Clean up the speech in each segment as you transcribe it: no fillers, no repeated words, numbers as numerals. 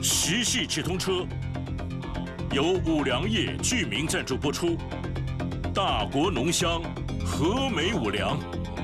时系直通车由五粮液居民赞助播出。大国浓香，和美五粮。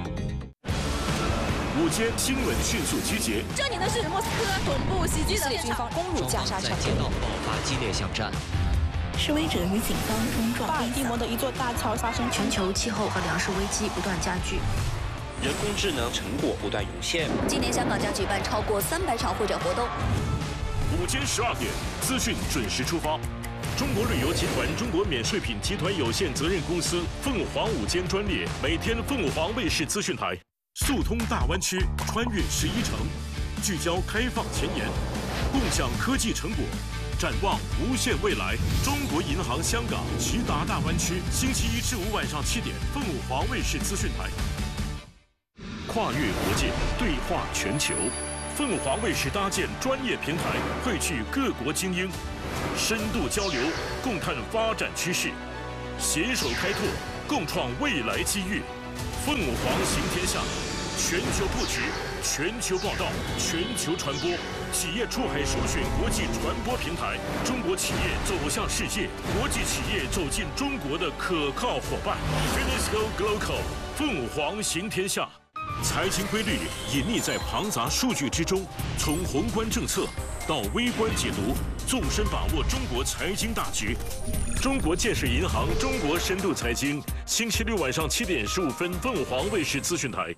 午间新闻迅速集结。 这里的是莫斯科总部袭击的军方攻入加沙城， 在街道爆发激烈巷战。 示威者与警方冲撞。 巴尔的摩的一座大桥发生全球气候和粮食危机不断加剧。 人工智能成果不断涌现。 今年香港将举办超过300场会展活动。 午间12点，资讯准时出发。中国旅游集团中国免税品集团有限责任公司凤凰午间专列，每天凤凰卫视资讯台，速通大湾区，穿越11城，聚焦开放前沿，共享科技成果，展望无限未来。中国银行香港直达大湾区，星期1至5晚上7点，凤凰卫视资讯台。跨越国界，对话全球。凤凰卫视搭建专业平台，汇聚各国精英，深度交流，共探发展趋势，携手开拓，共创未来机遇。凤凰行天下，全球布局，全球报道，全球传播，企业出海首选国际传播平台，中国企业走向世界，国际企业走进中国的可靠伙伴。Finisco Global， 凤凰行天下。财经规律隐匿在庞杂数据之中，从宏观政策到微观解读，纵深把握中国财经大局。中国建设银行中国深度财经，星期6晚上7点15分，凤凰卫视资讯台。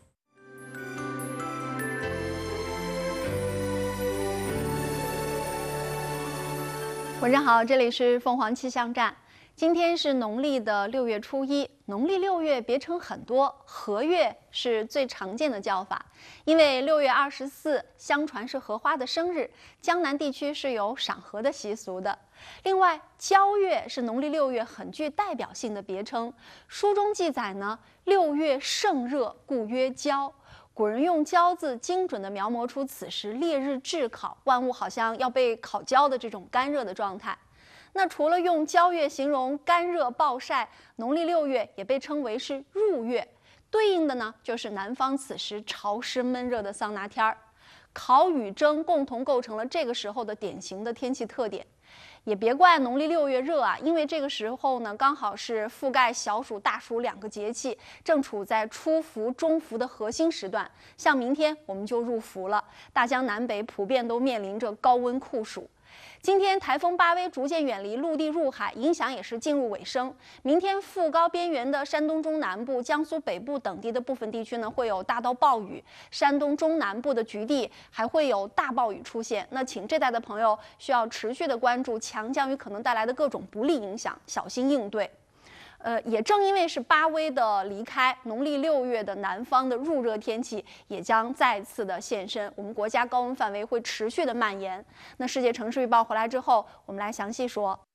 晚上好，这里是凤凰气象站。今天是农历的6月初1，农历6月别称很多，荷月是最常见的叫法，因为6月24相传是荷花的生日，江南地区是有赏荷的习俗的。另外，交月是农历6月很具代表性的别称，书中记载呢，6月盛热，故曰交。古人用交字精准地描摹出此时烈日炙烤，万物好像要被烤焦的这种干热的状态。那除了用交月形容干热暴晒，农历6月也被称为是入月，对应的呢就是南方此时潮湿闷热的桑拿天儿。烤与蒸共同构成了这个时候的典型的天气特点。也别怪农历6月热啊，因为这个时候呢刚好是覆盖小暑、大暑2个节气，正处在初伏、中伏的核心时段。像明天我们就入伏了，大江南北普遍都面临着高温酷暑。今天台风巴威逐渐远离陆地入海，影响也是进入尾声。明天副高边缘的山东中南部、江苏北部等地的部分地区呢会有大到暴雨，山东中南部的局地还会有大暴雨出现。那请这带的朋友需要持续的关注强降雨可能带来的各种不利影响，小心应对。也正因为是巴威的离开，农历6月的南方的入热天气也将再次的现身，我们国家高温范围会持续的蔓延。那世界城市预报回来之后，我们来详细说。